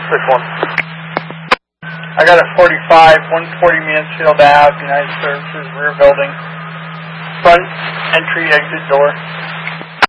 I got a 45, 140 Mansfield Ave, United Services, rear building, front entry exit door.